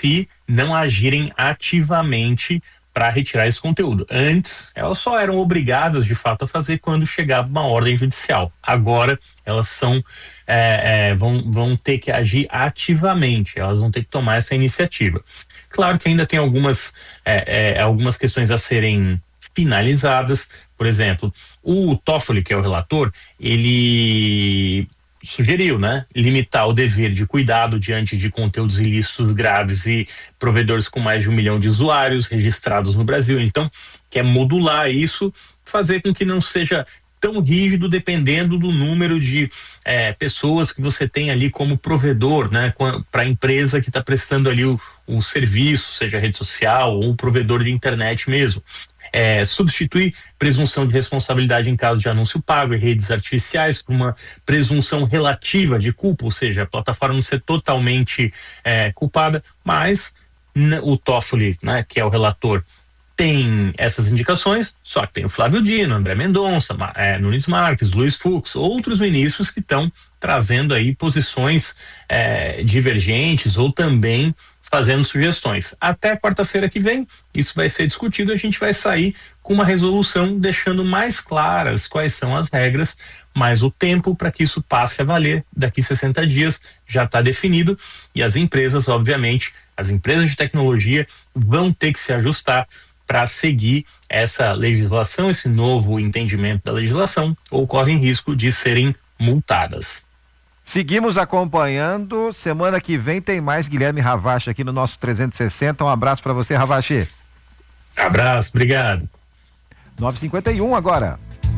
se não agirem ativamente para retirar esse conteúdo. Antes, elas só eram obrigadas, de fato, a fazer quando chegava uma ordem judicial. Agora, elas vão ter que agir ativamente, elas vão ter que tomar essa iniciativa. Claro que ainda tem algumas questões a serem finalizadas. Por exemplo, o Toffoli, que é o relator, ele sugeriu, limitar o dever de cuidado diante de conteúdos ilícitos graves e provedores com mais de 1 milhão de usuários registrados no Brasil. Então, quer modular isso, fazer com que não seja tão rígido dependendo do número de pessoas que você tem ali como provedor, para a empresa que está prestando ali o serviço, seja rede social ou um provedor de internet mesmo. Substituir presunção de responsabilidade em caso de anúncio pago e redes artificiais por uma presunção relativa de culpa, ou seja, a plataforma não ser totalmente culpada, mas o Toffoli, que é o relator, tem essas indicações, só que tem o Flávio Dino, André Mendonça, Nunes Marques, Luiz Fux, outros ministros que estão trazendo aí posições divergentes ou também fazendo sugestões. Até quarta-feira que vem, isso vai ser discutido, a gente vai sair com uma resolução deixando mais claras quais são as regras, mas o tempo para que isso passe a valer daqui 60 dias já está definido, e as empresas, obviamente, as empresas de tecnologia vão ter que se ajustar para seguir essa legislação, esse novo entendimento da legislação, ou correm risco de serem multadas. Seguimos acompanhando. Semana que vem tem mais Guilherme Ravache aqui no nosso 360. Um abraço para você, Ravache. Abraço, obrigado. 9h51 agora.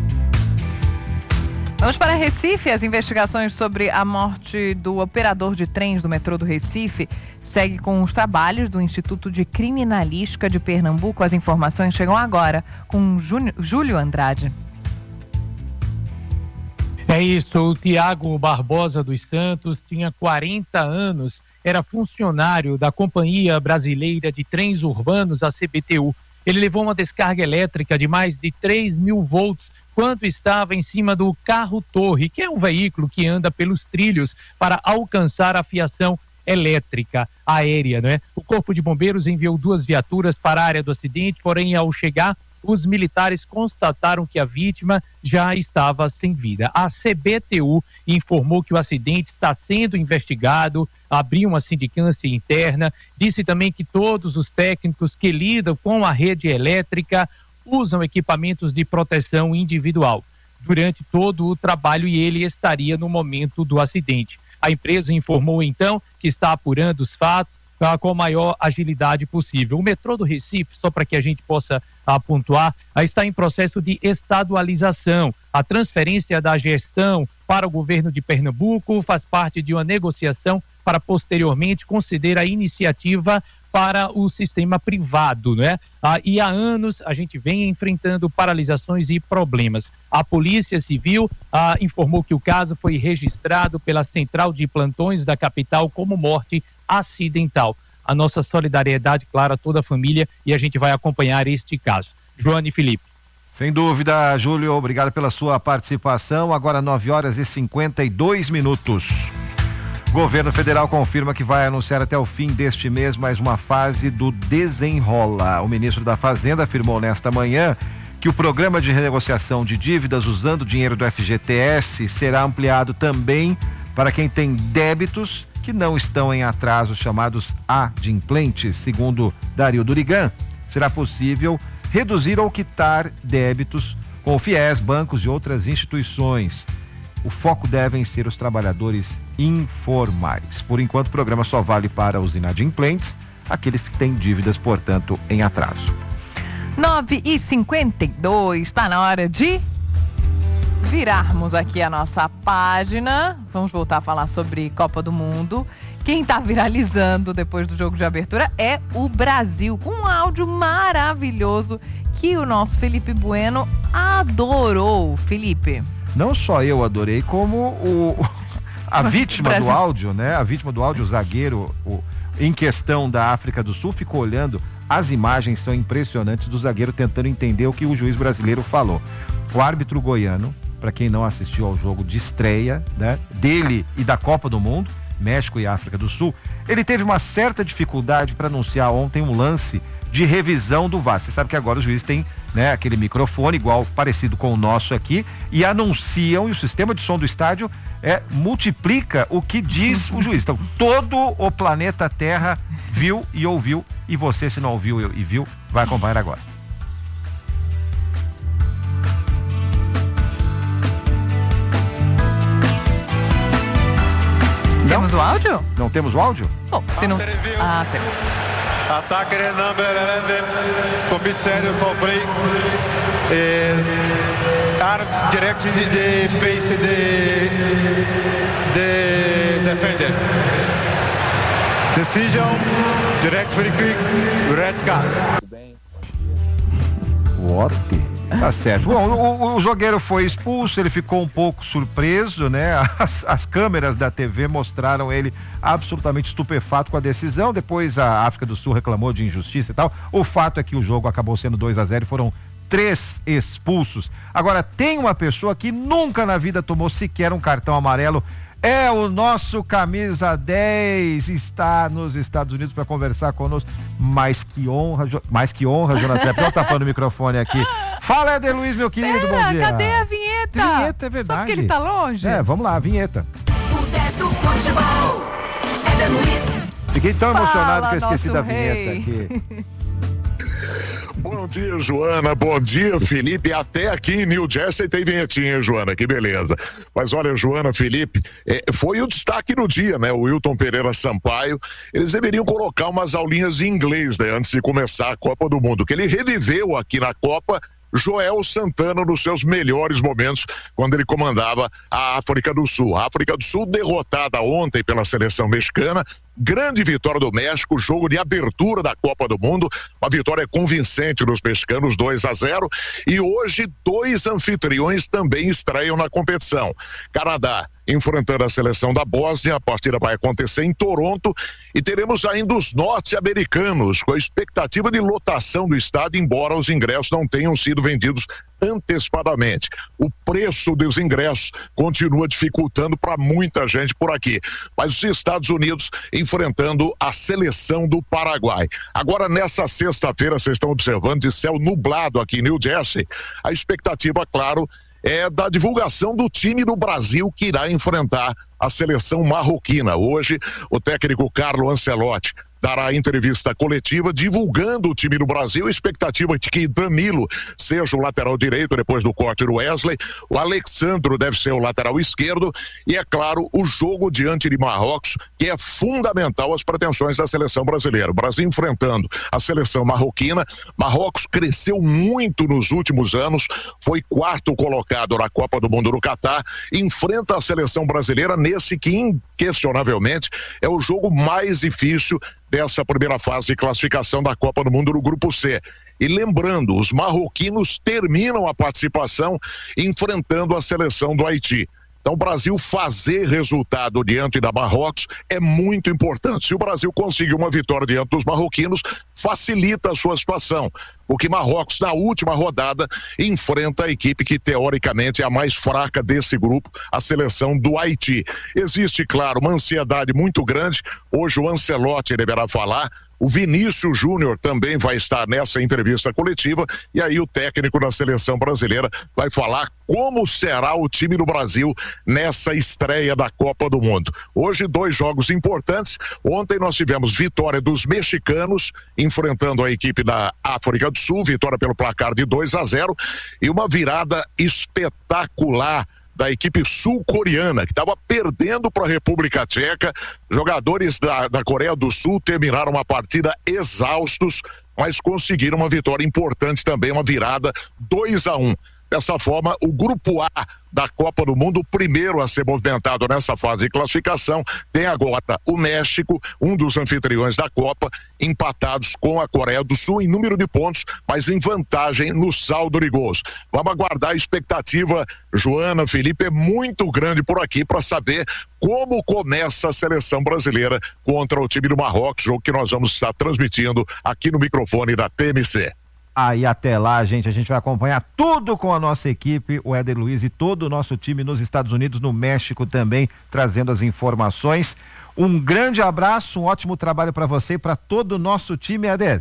Vamos para Recife. As investigações sobre a morte do operador de trens do metrô do Recife segue com os trabalhos do Instituto de Criminalística de Pernambuco. As informações chegam agora com Júlio Andrade. É isso, o Tiago Barbosa dos Santos tinha 40 anos, era funcionário da Companhia Brasileira de Trens Urbanos, a CBTU. Ele levou uma descarga elétrica de mais de 3.000 volts quando estava em cima do carro-torre, que é um veículo que anda pelos trilhos para alcançar a fiação elétrica aérea, né? O Corpo de Bombeiros enviou 2 viaturas para a área do acidente, porém, ao chegar, os militares constataram que a vítima já estava sem vida. A CBTU informou que o acidente está sendo investigado, abriu uma sindicância interna, disse também que todos os técnicos que lidam com a rede elétrica usam equipamentos de proteção individual durante todo o trabalho e ele estaria no momento do acidente. A empresa informou então que está apurando os fatos com a maior agilidade possível. O metrô do Recife, só para que a gente possa pontuar, está em processo de estadualização. A transferência da gestão para o governo de Pernambuco faz parte de uma negociação para posteriormente conceder a iniciativa para o sistema privado, né? E há anos a gente vem enfrentando paralisações e problemas. A Polícia Civil informou que o caso foi registrado pela Central de Plantões da capital como morte acidental. A nossa solidariedade, claro, a toda a família, e a gente vai acompanhar este caso. Joane e Felipe. Sem dúvida, Júlio, obrigado pela sua participação. Agora 9h52. Governo federal confirma que vai anunciar até o fim deste mês mais uma fase do Desenrola. O ministro da Fazenda afirmou nesta manhã que o programa de renegociação de dívidas usando dinheiro do FGTS será ampliado também para quem tem débitos que não estão em atraso, chamados adimplentes. Segundo Dario Durigan, será possível reduzir ou quitar débitos com o FIES, bancos e outras instituições. O foco devem ser os trabalhadores informais. Por enquanto, o programa só vale para os inadimplentes, aqueles que têm dívidas, portanto, em atraso. 9h52, está na hora de virarmos aqui a nossa página. Vamos voltar a falar sobre Copa do Mundo. Quem está viralizando depois do jogo de abertura é o Brasil, com um áudio maravilhoso que o nosso Felipe Bueno adorou. Felipe. Não só eu adorei, como a vítima do áudio, né? A vítima do áudio, o zagueiro em questão da África do Sul, ficou olhando. As imagens são impressionantes do zagueiro tentando entender o que o juiz brasileiro falou. O árbitro goiano, para quem não assistiu ao jogo de estreia, né, dele e da Copa do Mundo, México e África do Sul, ele teve uma certa dificuldade para anunciar ontem um lance de revisão do VAR. Você sabe que agora o juiz tem, né, aquele microfone igual, parecido com o nosso aqui, e anunciam, e o sistema de som do estádio multiplica o que diz o juiz. Então, todo o planeta Terra viu e ouviu, e você, se não ouviu e viu, vai acompanhar agora. Temos o áudio? Não temos o áudio? Bom, se não... Ah, tem. Attacker number 11, commissary for break is arms direct the face the defender. Decision, direct free kick, red card. What? Tá certo. Bom, o jogueiro foi expulso, ele ficou um pouco surpreso, né? As câmeras da TV mostraram ele absolutamente estupefato com a decisão. Depois a África do Sul reclamou de injustiça e tal. O fato é que o jogo acabou sendo 2-0 e foram 3 expulsos. Agora, tem uma pessoa que nunca na vida tomou sequer um cartão amarelo. É o nosso camisa 10, está nos Estados Unidos para conversar conosco. Mais que honra, Jonathan. Estou tapando o microfone aqui. Fala, Éder Luiz, meu querido, bom dia. Cadê a vinheta? Vinheta, é verdade. Só porque ele tá longe? Vamos lá, a vinheta. O 10 do futebol, Éder Luiz. Fiquei tão emocionado que eu esqueci da rei. vinheta aqui. Bom dia, Joana. Bom dia, Felipe. Até aqui em New Jersey tem vinhetinha, Joana. Que beleza. Mas olha, Joana, Felipe, foi o destaque no dia, né? O Wilton Pereira Sampaio. Eles deveriam colocar umas aulinhas em inglês, né? Antes de começar a Copa do Mundo. Que ele reviveu aqui na Copa Joel Santana nos seus melhores momentos, quando ele comandava a África do Sul. A África do Sul derrotada ontem pela seleção mexicana. Grande vitória do México, jogo de abertura da Copa do Mundo, uma vitória convincente dos mexicanos, 2-0, e hoje 2 anfitriões também estreiam na competição. Canadá enfrentando a seleção da Bósnia, a partida vai acontecer em Toronto, e teremos ainda os norte-americanos, com a expectativa de lotação do estádio, embora os ingressos não tenham sido vendidos antecipadamente. O preço dos ingressos continua dificultando para muita gente por aqui. Mas os Estados Unidos enfrentando a seleção do Paraguai. Agora, nessa sexta-feira, vocês estão observando de céu nublado aqui em New Jersey. A expectativa, claro, é da divulgação do time do Brasil que irá enfrentar a seleção marroquina. Hoje, o técnico Carlo Ancelotti dará entrevista coletiva divulgando o time do Brasil, expectativa de que Danilo seja o lateral direito depois do corte do Wesley, o Alexandro deve ser o lateral esquerdo e, é claro, o jogo diante de Marrocos, que é fundamental às pretensões da seleção brasileira. O Brasil enfrentando a seleção marroquina. Marrocos cresceu muito nos últimos anos, foi 4º colocado na Copa do Mundo no Catar, enfrenta a seleção brasileira nesse que inquestionavelmente é o jogo mais difícil dessa primeira fase de classificação da Copa do Mundo no Grupo C. E lembrando, os marroquinos terminam a participação enfrentando a seleção do Haiti. Então, o Brasil fazer resultado diante da Marrocos é muito importante. Se o Brasil conseguir uma vitória diante dos marroquinos, facilita a sua situação. Porque Marrocos, na última rodada, enfrenta a equipe que, teoricamente, é a mais fraca desse grupo, a seleção do Haiti. Existe, claro, uma ansiedade muito grande. Hoje o Ancelotti deverá falar. O Vinícius Júnior também vai estar nessa entrevista coletiva e aí o técnico da seleção brasileira vai falar como será o time do Brasil nessa estreia da Copa do Mundo. Hoje 2 jogos importantes. Ontem nós tivemos vitória dos mexicanos enfrentando a equipe da África do Sul, vitória pelo placar de 2-0 e uma virada espetacular da equipe sul-coreana, que estava perdendo para a República Tcheca. Jogadores da Coreia do Sul terminaram a partida exaustos, mas conseguiram uma vitória importante também, uma virada 2-1. Dessa forma, o Grupo A da Copa do Mundo, o primeiro a ser movimentado nessa fase de classificação, tem agora o México, um dos anfitriões da Copa, empatados com a Coreia do Sul em número de pontos, mas em vantagem no saldo de gols. Vamos aguardar. A expectativa, Joana, Felipe, é muito grande por aqui para saber como começa a seleção brasileira contra o time do Marrocos, jogo que nós vamos estar transmitindo aqui no microfone da TMC. Aí até lá, a gente vai acompanhar tudo com a nossa equipe, o Éder Luiz e todo o nosso time nos Estados Unidos, no México também, trazendo as informações. Um grande abraço, um ótimo trabalho para você e para todo o nosso time, Éder.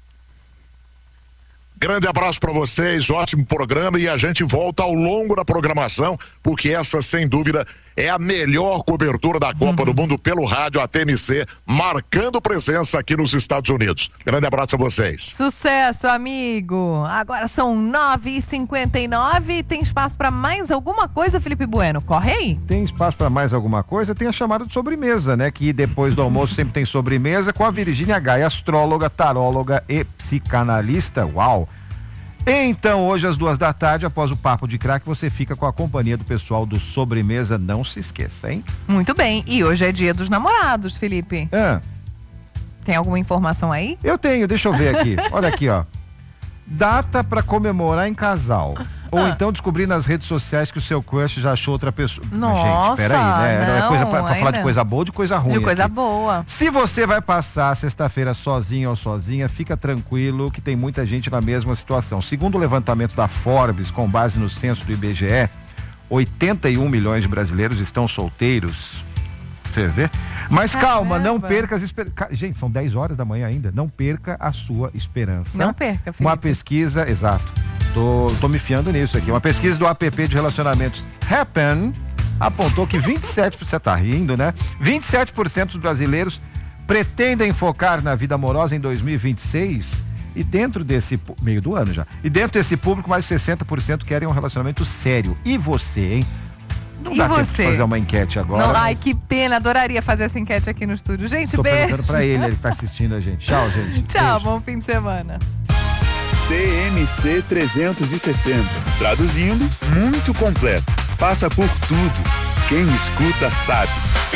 Grande abraço para vocês, ótimo programa, e a gente volta ao longo da programação, porque essa, sem dúvida, é a melhor cobertura da Copa do Mundo pelo rádio, a TMC, marcando presença aqui nos Estados Unidos. Grande abraço a vocês. Sucesso, amigo. Agora são 9h59. Tem espaço para mais alguma coisa, Felipe Bueno? Corre aí. Tem espaço para mais alguma coisa? Tem a chamada de sobremesa, né? Que depois do almoço sempre tem sobremesa com a Virgínia Gaia, astróloga, taróloga e psicanalista. Uau! Então, hoje às 14h, após o Papo de Craque, você fica com a companhia do pessoal do Sobremesa, não se esqueça, hein? Muito bem, e hoje é dia dos namorados, Felipe. Tem alguma informação aí? Eu tenho, deixa eu ver aqui. Olha aqui, ó. Data pra comemorar em casal. Ou então descobrir nas redes sociais que o seu crush já achou outra pessoa. Nossa, gente, peraí, né? não, coisa pra falar de coisa boa ou de coisa ruim? De coisa aqui. boa. Se você vai passar sexta-feira sozinho ou sozinha, fica tranquilo que tem muita gente na mesma situação. Segundo o levantamento da Forbes, com base no censo do IBGE, 81 milhões de brasileiros estão solteiros. Você vê? Mas calma, não perca as esperanças. Gente, são 10 horas da manhã ainda. Não perca a sua esperança. Não perca, Felipe. Uma pesquisa, exato. Tô me fiando nisso aqui. Uma pesquisa do app de relacionamentos Happn apontou que 27%, você tá rindo, né? 27% dos brasileiros pretendem focar na vida amorosa em 2026 e dentro desse, meio do ano já, e dentro desse público mais de 60% querem um relacionamento sério. E você, hein? Não dá tempo de fazer uma enquete agora. Não, ai, que pena, adoraria fazer essa enquete aqui no estúdio. Gente, tô beijo. perguntando pra ele que tá assistindo a gente. Tchau, gente. Tchau, beijo. bom fim de semana. TMC 360. Traduzindo, muito completo. Passa por tudo. Quem escuta sabe.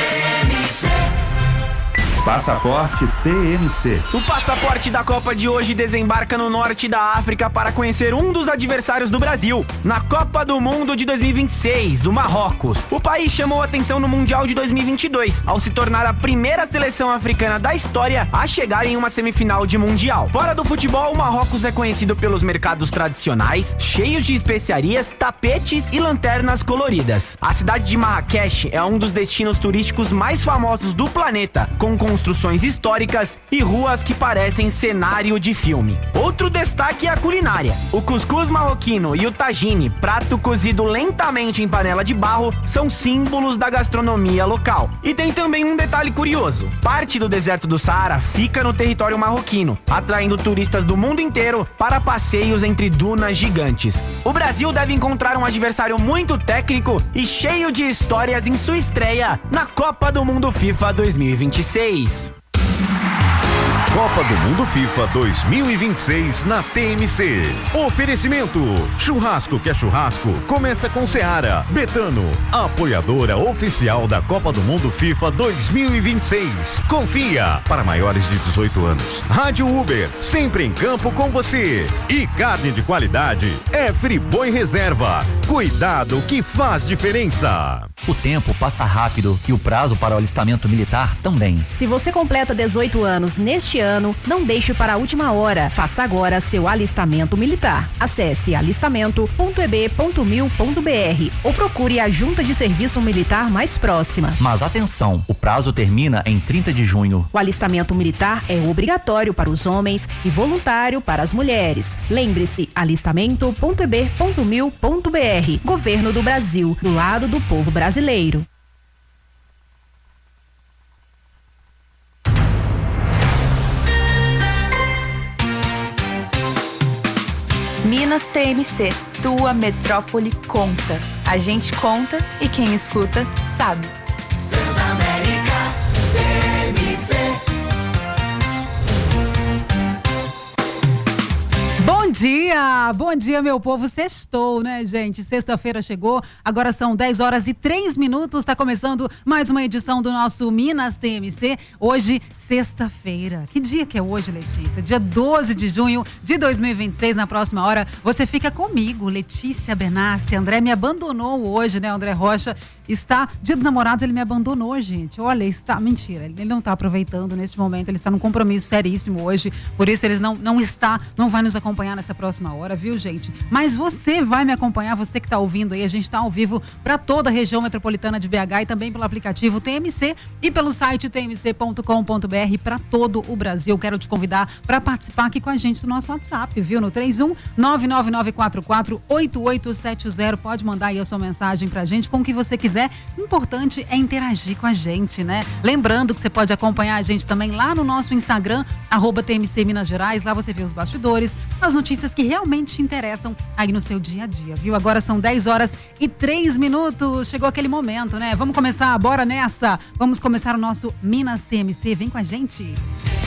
Passaporte TMC. O passaporte da Copa de hoje desembarca no norte da África para conhecer um dos adversários do Brasil na Copa do Mundo de 2026, o Marrocos. O país chamou atenção no Mundial de 2022, ao se tornar a primeira seleção africana da história a chegar em uma semifinal de Mundial. Fora do futebol, o Marrocos é conhecido pelos mercados tradicionais, cheios de especiarias, tapetes e lanternas coloridas. A cidade de Marrakech é um dos destinos turísticos mais famosos do planeta, com construções históricas e ruas que parecem cenário de filme. Outro destaque é a culinária. O cuscuz marroquino e o tagine, prato cozido lentamente em panela de barro, são símbolos da gastronomia local. E tem também um detalhe curioso. Parte do deserto do Saara fica no território marroquino, atraindo turistas do mundo inteiro para passeios entre dunas gigantes. O Brasil deve encontrar um adversário muito técnico e cheio de histórias em sua estreia na Copa do Mundo FIFA 2026. Copa do Mundo FIFA 2026 na TMC. Oferecimento: churrasco que é churrasco, começa com Seara. Betano, apoiadora oficial da Copa do Mundo FIFA 2026. Confia, para maiores de 18 anos. Rádio Uber, sempre em campo com você. E carne de qualidade é Friboi Reserva. Cuidado que faz diferença. O tempo passa rápido e o prazo para o alistamento militar também. Se você completa 18 anos neste ano, não deixe para a última hora. Faça agora seu alistamento militar. Acesse alistamento.eb.mil.br ou procure a junta de serviço militar mais próxima. Mas atenção, o prazo termina em 30 de junho. O alistamento militar é obrigatório para os homens e voluntário para as mulheres. Lembre-se, alistamento.eb.mil.br. Governo do Brasil, do lado do povo brasileiro. Minas TMC, tua metrópole conta. A gente conta e quem escuta sabe. Transamérica TMC. Bom dia meu povo, sextou, né gente, sexta-feira chegou, agora são 10h03, está começando mais uma edição do nosso Minas TMC, hoje sexta-feira, que dia que é hoje, Letícia? Dia 12 de junho de 2026, na próxima hora você fica comigo, Letícia Benassi. André me abandonou hoje, né, André Rocha, está... Dia dos Namorados, ele me abandonou, gente. Olha, está... Mentira, ele não está aproveitando nesse momento, ele está num compromisso seríssimo hoje, por isso ele não vai nos acompanhar nessa próxima hora, viu, gente? Mas você vai me acompanhar, você que está ouvindo aí, a gente está ao vivo para toda a região metropolitana de BH e também pelo aplicativo TMC e pelo site tmc.com.br para todo o Brasil. Quero te convidar para participar aqui com a gente do nosso WhatsApp, viu? No 31-99944-8870. Pode mandar aí a sua mensagem pra gente com o que você quiser. O importante é interagir com a gente, né? Lembrando que você pode acompanhar a gente também lá no nosso Instagram, @TMC Minas Gerais. Lá você vê os bastidores, as notícias que realmente te interessam aí no seu dia a dia, viu? Agora são 10h03. Chegou aquele momento, né? Vamos começar, bora nessa! Vamos começar o nosso Minas TMC. Vem com a gente!